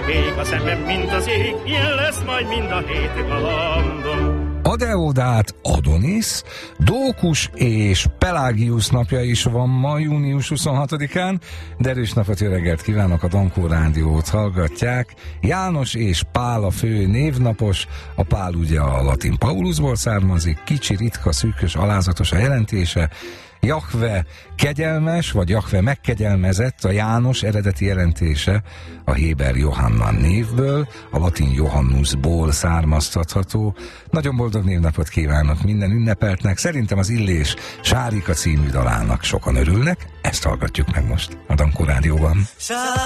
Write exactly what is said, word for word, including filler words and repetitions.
Ég a szemem, mint az ég, ilyen lesz majd mind a hét kalandom. Adeodát Adonis, Dókus és Pelágius napja is van ma, június huszonhatodikán, de erős napot, jó reggelt kívánok, a Dankó Rádiót hallgatják. János és Pál a fő névnapos, a Pál ugye a latin Paulusból származik, kicsi, ritka, szűkös, alázatos a jelentése. Jahve kegyelmes, vagy Jahve megkegyelmezett, a János eredeti jelentése a héber Johannan névből, a latin Johannusból származtatható. Nagyon boldog névnapot kívánok minden ünnepeltnek, szerintem az Illés Sárika című dalának sokan örülnek, ezt hallgatjuk meg most a Dankó Rádióban.